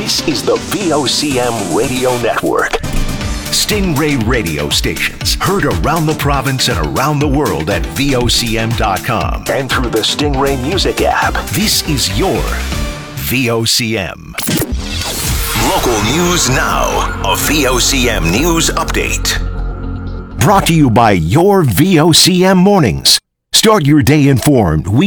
This is the VOCM Radio Network. Stingray radio stations heard around the province and around the world at VOCM.com and through the Stingray Music app. This is your VOCM. Local news now. A VOCM news update. Brought to you by your VOCM mornings. Start your day informed.